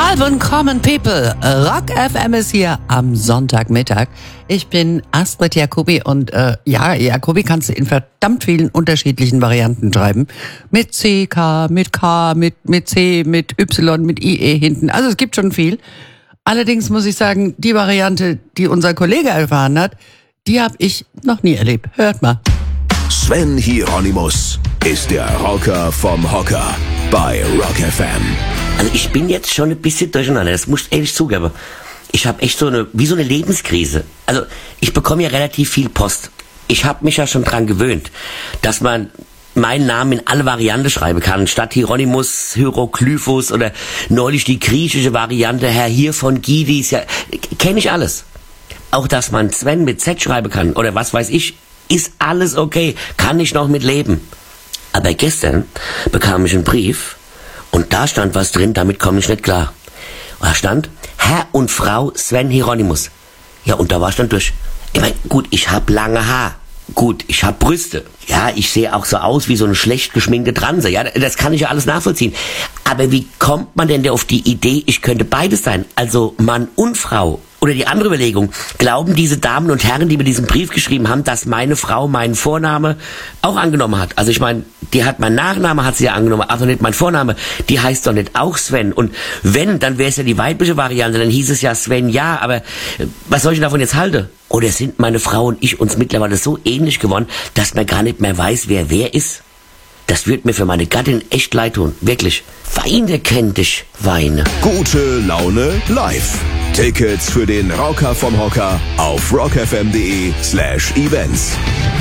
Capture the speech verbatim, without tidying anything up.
Calvin Common People, Rock F M ist hier am Sonntagmittag. Ich bin Astrid Jacobi und äh, ja, Jacobi kannst du in verdammt vielen unterschiedlichen Varianten schreiben. Mit C, K, mit K, mit, mit C, mit Y, mit I E hinten. Also es gibt schon viel. Allerdings muss ich sagen, die Variante, die unser Kollege erfahren hat, die habe ich noch nie erlebt. Hört mal. Sven Hieronymus ist der Rocker vom Hocker bei Rock F M. Also ich bin jetzt schon ein bisschen durcheinander, das muss ich ehrlich zugeben. Ich habe echt so eine, wie so eine Lebenskrise. Also ich bekomme ja relativ viel Post. Ich habe mich ja schon dran gewöhnt, dass man meinen Namen in alle Varianten schreiben kann. Statt Hieronymus, Hieroglyphus oder neulich die griechische Variante, Herr hier von Gidis. Ja, kenne ich alles. Auch, dass man Sven mit Z schreiben kann oder was weiß ich, ist alles okay. Kann ich noch mit leben. Aber gestern bekam ich einen Brief und da stand was drin, damit komme ich nicht klar. Und da stand Herr und Frau Sven Hieronymus. Ja, und da war ich dann durch. Ich meine, gut, ich hab lange Haar. Gut, ich hab Brüste. Ja, ich sehe auch so aus wie so eine schlecht geschminkte Transe. Ja, das kann ich ja alles nachvollziehen. Aber wie kommt man denn auf die Idee, ich könnte beides sein? Also Mann und Frau. Oder die andere Überlegung, glauben diese Damen und Herren, die mir diesen Brief geschrieben haben, dass meine Frau meinen Vorname auch angenommen hat? Also ich meine, die hat meinen Nachname, hat sie ja angenommen, aber nicht mein Vorname. Die heißt doch nicht auch Sven. Und wenn, dann wäre es ja die weibliche Variante, dann hieß es ja Sven, ja, aber was soll ich davon jetzt halten? Oder sind meine Frau und ich uns mittlerweile so ähnlich geworden, dass man gar nicht mehr weiß, wer wer ist? Das wird mir für meine Gattin echt leid tun, wirklich. Weine kennt dich, weine. Gute Laune live. Tickets für den Rocker vom Hocker auf rockfm.de slash events.